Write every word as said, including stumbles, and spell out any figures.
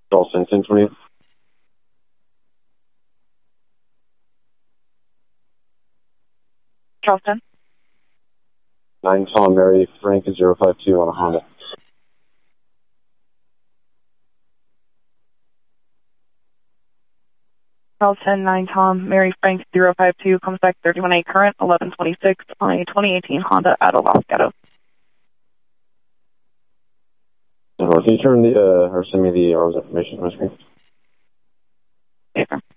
Charleston, ten twenty. Charleston. nine Tom Mary Frank zero five two on a Honda. Charleston, nine Tom Mary Frank zero five two, comes back thirty-one A current, eleven twenty-six on a twenty eighteen Honda Adolescado. Can you turn the, uh, or send me the hours information on my screen? Okay.